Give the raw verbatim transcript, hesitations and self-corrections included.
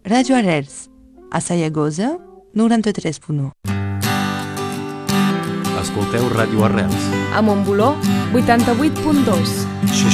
Ràdio Arrels, a Sallagosa, noranta-tres punt u. Escolteu Ràdio Arrels. A Montboló, vuitanta-vuit punt dos.